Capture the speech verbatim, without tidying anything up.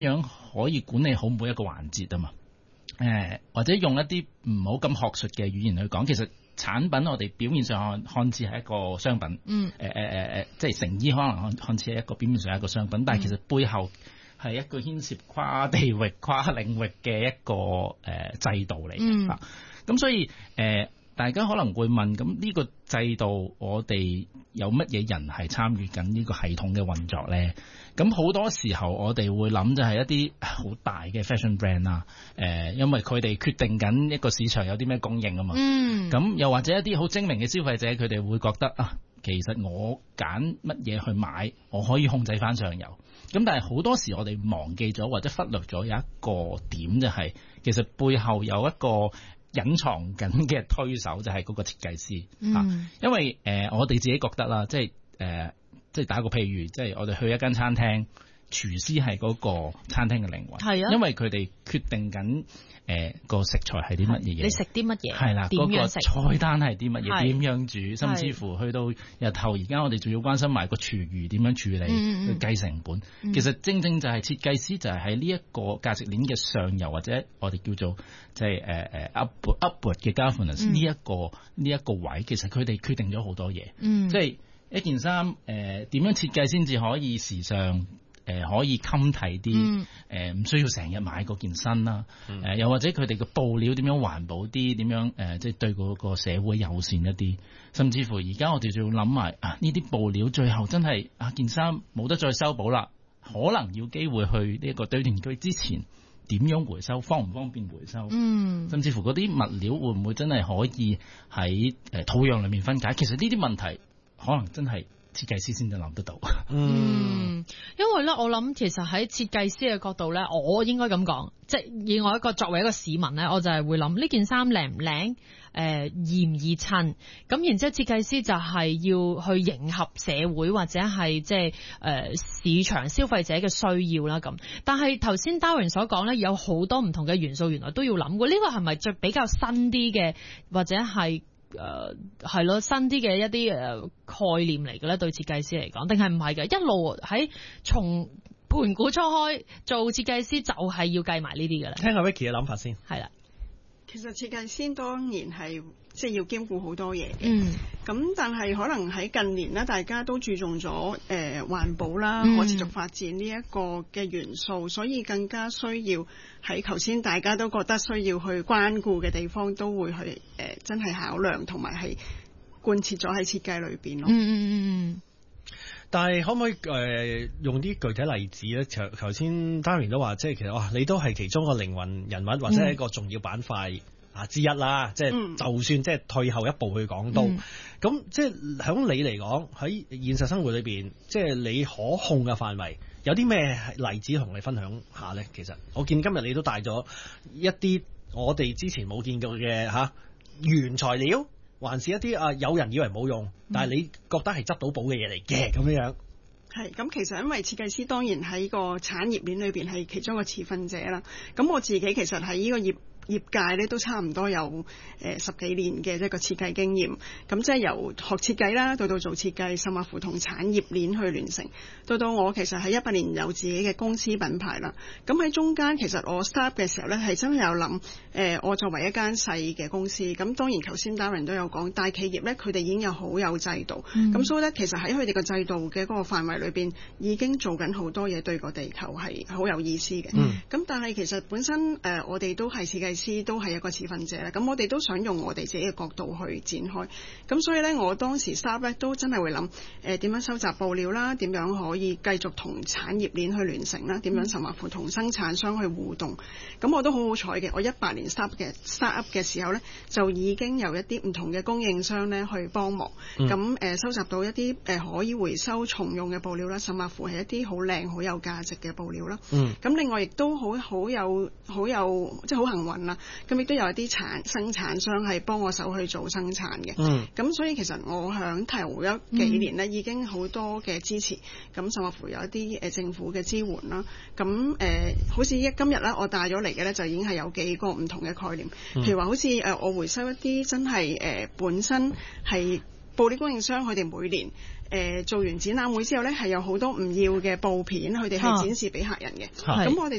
樣可以管理好每一個環節啊嘛。誒、呃、或者用一啲唔好咁學術嘅語言去講，其實產品我哋表面上看看似係一個商品，嗯，誒誒誒誒，即係成衣可能看看似係一個表面上係一個商品，但係其實背後係一個牽涉跨地域、跨領域嘅一個誒、呃、制度嚟嘅。咁、嗯、所以誒、呃，大家可能會問，咁呢個制度我哋有乜嘢人係參與緊呢個系統嘅運作咧？咁好多時候我哋會諗就係一啲好大嘅 fashion brand 啊，誒，因為佢哋決定緊一個市場有啲咩供應啊嘛。嗯。咁又或者一啲好精明嘅消費者，佢哋會覺得啊，其實我揀乜嘢去買，我可以控制翻上游。咁但係好多時我哋忘記咗或者忽略咗有一個點，就係其實背後有一個隱藏緊嘅推手，就係嗰個設計師。嗯。啊，因為誒、呃、我哋自己覺得啦，即係誒。呃即係打個譬如，即係我哋去一間餐廳，廚師係嗰個餐廳嘅靈魂，係啊，因為佢哋決定緊誒個食材係啲乜嘢嘢，你食啲乜嘢，係啦，嗰個菜單係啲乜嘢，點樣煮，甚至乎去到日後，而家我哋仲要關心埋個廚餘點樣處理，嗯、去計成本。嗯、其實正正就係設計師就係喺呢一個價值鏈嘅上游，或者我哋叫做即係誒誒 upward upward 嘅 governance 呢一個呢一個位，其實佢哋決定咗好多嘢，嗯、即係。一件衫誒點樣設計先至可以時尚誒、呃、可以襟睇啲誒唔需要成日買嗰件身啦誒、呃、又或者佢哋嘅布料點樣環保啲，點樣誒、呃、即係對嗰個社會友善一啲，甚至乎而家我哋仲要諗埋啊呢啲布料最後真係啊件衫冇得再修補啦，可能要機會去呢一個堆填區之前點樣回收，方唔方便回收？嗯，甚至乎嗰啲物料會唔會真係可以喺誒土壤裏面分解？其實呢啲問題可能真係設計師先至諗得到。 嗯，因為咧，我諗其實喺設計師嘅角度咧，我應該咁講，即係以我一個作為一個市民咧，我就係會諗呢件衫靚唔靚，誒易唔易襯，咁然之後設計師就係要去迎合社會或者係即係誒市場消費者嘅需要啦咁。但係頭先 Darwin 所講咧，有好多唔同嘅元素，原來都要諗過。呢個係咪最比較新啲嘅，或者係？誒係咯，新啲嘅一啲誒、呃、概念嚟嘅咧，對設計師嚟講，定係唔係嘅？一路喺從盤古初開做設計師，就係要計埋呢啲嘅啦。 聽下 Vicky 嘅諗法先。 係啦， 其實設計師當然係即係要兼顧好多嘢嘅。 嗯。咁但係可能喺近年咧，大家都注重咗誒環保啦、可持續發展呢一個嘅元素，所以更加需要喺頭先大家都覺得需要去關顧嘅地方，都會去誒、呃、真係考量同埋係貫徹咗喺設計裏邊咯。 嗯嗯嗯嗯。 但係可唔可以誒、呃、用啲具體例子咧？頭頭先 Darwin 都話，即係其實哇，你都係其中個靈魂人物，或者係一個重要板塊啊之一啦。即係、嗯、就算即係退後一步去講到，咁、嗯、即係響你嚟講喺現實生活裏邊，即係你可控嘅範圍，有啲咩例子同你分享下咧？其實我見今日你都帶咗一啲我哋之前冇見過嘅吓、啊、原材料。還是一啲啊，有人以為冇用，但係你覺得係執到寶嘅嘢嚟嘅咁樣。 係咁，其實因為設計師當然喺個產業鏈裏邊係其中一個持份者啦。咁我自己其實喺呢個業業界咧都差唔多有誒、呃、十幾年嘅一個設計經驗，咁即係由學設計啦，到到做設計，甚至乎同產業鏈去聯乘，到到我其實喺一八年有自己嘅公司品牌啦。咁喺中間其實我 start 嘅時候咧係真係有諗誒、呃，我作為一間細嘅公司，咁當然頭先 Darwin 都有講，大企業咧佢哋已經有好有制度，咁、嗯、所以咧其實喺佢哋個制度嘅嗰個範圍裏邊已經做緊好多嘢，對個地球係好有意思嘅。咁、嗯、但係其實本身誒、呃、我哋都係設計師，都係一個持份者啦，咁我哋都想用我哋自己嘅角度去展開，咁所以咧我當時 start 咧都真係會諗誒點樣收集布料啦，點樣可以繼續同產業鏈去聯乘啦，點樣甚至乎同生產商去互動，咁我都好好彩嘅，我一八年 start 嘅 start up 嘅時候咧就已經有一啲唔同嘅供應商咧去幫忙，咁誒、嗯呃、收集到一啲誒、呃、可以回收重用嘅布料啦，甚至乎係一啲好靚好有價值嘅布料啦，咁、嗯、另外亦都好好有好有即係好幸運啦。咁亦都有一啲產生產商係幫我手去做生產嘅，咁、嗯、所以其實我響頭一幾年咧、嗯、已經好多嘅支持，咁甚至乎有一啲誒政府嘅支援啦，咁誒、呃、好似一今日咧我帶咗嚟嘅咧就已經係有幾個唔同嘅概念，嗯、譬如話好似誒我回收一啲真係誒、呃、本身係布料供應商，佢哋每年誒、呃、做完展覽會之後咧係有好多唔要嘅布片，佢哋係展示俾客人嘅，咁、啊、我哋